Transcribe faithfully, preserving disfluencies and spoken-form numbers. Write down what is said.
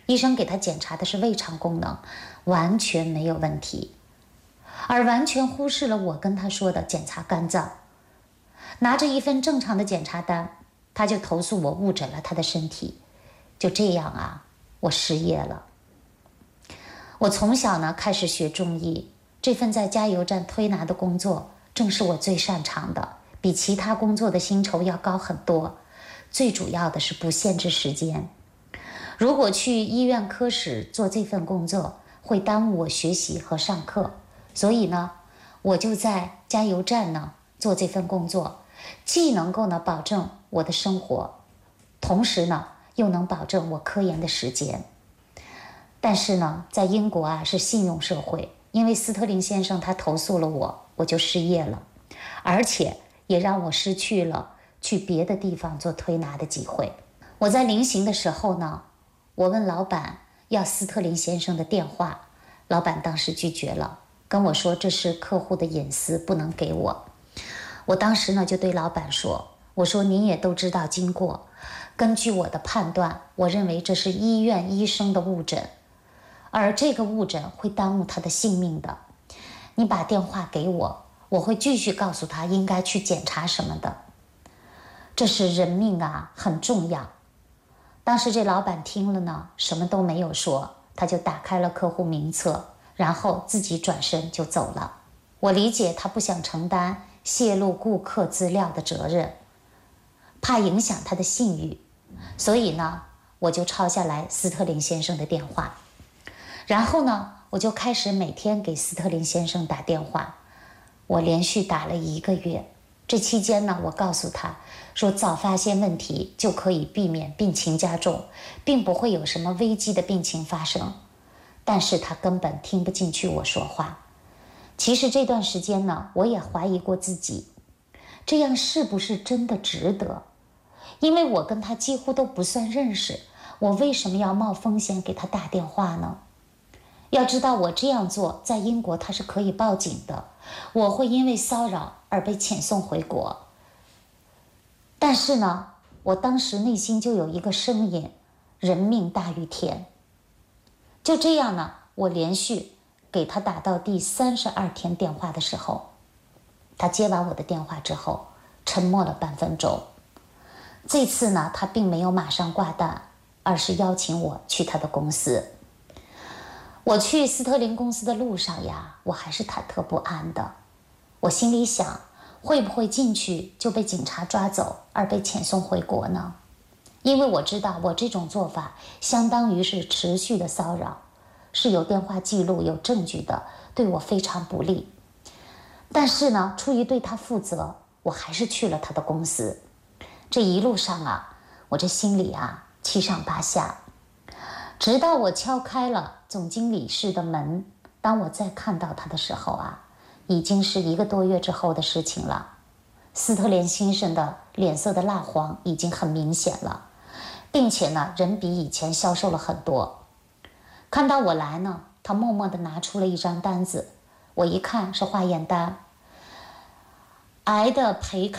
医生给他检查的是胃肠功能，完全没有问题，而完全忽视了我跟他说的检查肝脏。拿着一份正常的检查单，他就投诉我误诊了他的身体。就这样啊，我失业了。我从小呢开始学中医，这份在加油站推拿的工作正是我最擅长的，比其他工作的薪酬要高很多，最主要的是不限制时间。如果去医院科室做这份工作，会耽误我学习和上课，所以呢，我就在加油站呢做这份工作，既能够呢保证我的生活，同时呢又能保证我科研的时间。但是呢，在英国啊是信用社会，因为斯特林先生他投诉了我，我就失业了，而且也让我失去了去别的地方做推拿的机会。我在临行的时候呢，我问老板要斯特林先生的电话，老板当时拒绝了，跟我说这是客户的隐私，不能给我。我当时呢就对老板说，我说您也都知道经过，根据我的判断，我认为这是医院医生的误诊，而这个误诊会耽误他的性命的。你把电话给我，我会继续告诉他应该去检查什么的。这是人命啊，很重要。当时这老板听了呢，什么都没有说，他就打开了客户名册，然后自己转身就走了。我理解他不想承担泄露顾客资料的责任，怕影响他的信誉，所以呢，我就抄下来斯特林先生的电话，然后呢，我就开始每天给斯特林先生打电话。我连续打了一个月，这期间呢，我告诉他说，早发现问题就可以避免病情加重，并不会有什么危机的病情发生。但是他根本听不进去我说话。其实这段时间呢，我也怀疑过自己，这样是不是真的值得？因为我跟他几乎都不算认识，我为什么要冒风险给他打电话呢？要知道我这样做在英国他是可以报警的，我会因为骚扰而被遣送回国。但是呢，我当时内心就有一个声音，人命大于天。就这样呢，我连续给他打到第三十二天电话的时候，他接完我的电话之后沉默了半分钟。这次呢，他并没有马上挂断，而是邀请我去他的公司。我去斯特林公司的路上呀，我还是忐忑不安的。我心里想，会不会进去就被警察抓走而被遣送回国呢？因为我知道我这种做法相当于是持续的骚扰，是有电话记录有证据的，对我非常不利。但是呢，出于对他负责，我还是去了他的公司。这一路上啊，我这心里啊七上八下，直到我敲开了总经理室的门，当我再看到他的时候啊，已经是一个多月之后的事情了。斯特林先生的脸色的蜡黄已经很明显了，并且呢，人比以前消瘦了很多。看到我来呢，他默默地拿出了一张单子，我一看是化验单，癌的胚